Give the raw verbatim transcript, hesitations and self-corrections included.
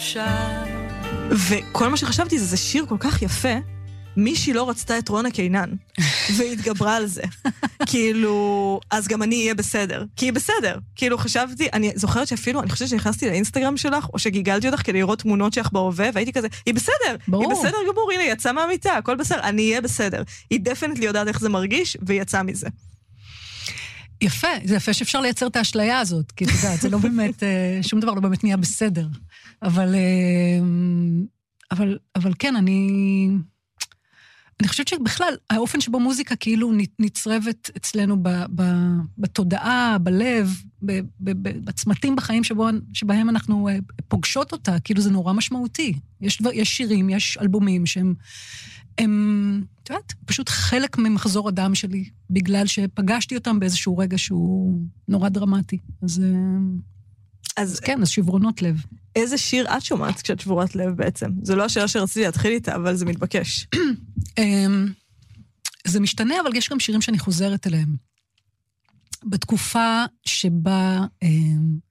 עכשיו. וכל מה שחשבתי זה, זה שיר כל כך יפה, מישהי לא רצתה את רונה קינן, והתגברה על זה. כאילו, אז גם אני אהיה בסדר. כי היא בסדר. כאילו, חשבתי, אני זוכרת שאפילו, אני חושבת שנכנסתי לאינסטגרם שלך, או שגיגלתי אותך כדי לראות תמונות שלך בהווה, והייתי כזה, היא בסדר, ברור. היא בסדר גמור, הנה, יצאה מהמיטה, הכל בסדר, אני אהיה בסדר. היא דפנטלי יודעת איך זה מרגיש, והיא יצאה מזה. יפה, זה יפה שאפשר לייצר את האשליה הזאת, כי אתה יודע, זה לא באמת, שום דבר לא באמת נהיה בסדר. אבל, אבל, אבל כן, אני... אני חושבת שבכלל, האופן שבו מוזיקה כאילו נצרבת אצלנו ב, ב, בתודעה, בלב, ב, ב, ב, בצמתים בחיים שבו, שבהם אנחנו פוגשות אותה, כאילו זה נורא משמעותי. יש, דבר, יש שירים, יש אלבומים שהם, הם, את יודעת, פשוט חלק ממחזור הדם שלי, בגלל שפגשתי אותם באיזשהו רגע שהוא נורא דרמטי. אז, אז, אז כן, אז שברונות לב. איזה שיר את שומעת כשאת שבורת לב בעצם? זה לא השאלה שרציתי להתחיל איתה, אבל זה מתבקש. זה משתנה, אבל יש גם שירים שאני חוזרת אליהם. בתקופה שבה